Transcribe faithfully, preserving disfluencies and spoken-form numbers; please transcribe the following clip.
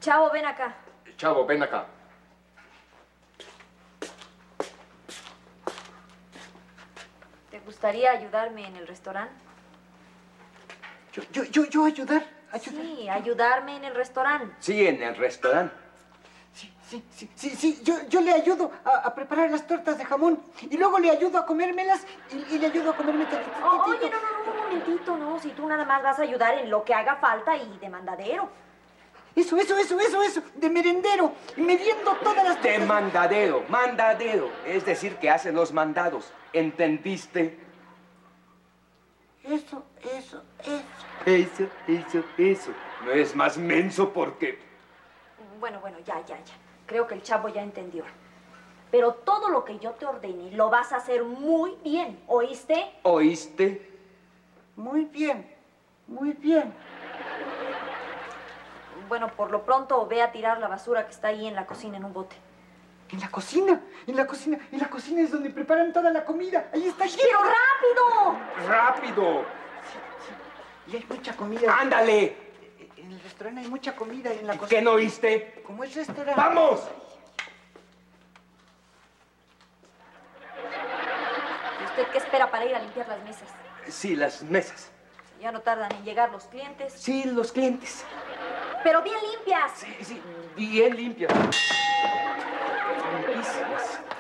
Chavo, ven acá. Chavo, ven acá. ¿Te gustaría ayudarme en el restaurante? Yo, yo, yo, yo ayudar, ayudar. Sí, ayudarme en el restaurante. Sí, en el restaurante. Sí, sí, sí, sí, sí. Yo, yo le ayudo a, a preparar las tortas de jamón y luego le ayudo a comérmelas y, y le ayudo a comerme tantito. Oh, oye, no, no, no, un momentito, no. Si tú nada más vas a ayudar en lo que haga falta y de mandadero. Eso, eso, eso, eso, eso, de merendero, midiendo todas las De tortas. mandadero, mandadero. Es decir, que hace los mandados. ¿Entendiste? Eso, eso, eso. Eso, eso, eso. No es más menso porque... Bueno, bueno, ya, ya, ya. Creo que el chavo ya entendió. Pero todo lo que yo te ordene lo vas a hacer muy bien, ¿oíste? ¿Oíste? Muy bien, muy bien. Bueno, por lo pronto ve a tirar la basura que está ahí en la cocina en un bote. En la cocina, en la cocina, en la cocina es donde preparan toda la comida. Ahí está lleno. ¡Pero rápido! ¡Rápido! Y hay mucha comida. ¡Ándale! En el restaurante hay mucha comida y en la cocina. ¿Qué no oíste? ¿Cómo es restaurante? ¡Vamos! ¿Y usted qué espera para ir a limpiar las mesas? Sí, las mesas. Ya no tardan en llegar los clientes. Sí, los clientes. ¡Pero bien limpias! Sí, sí, bien limpias. Limpísimas.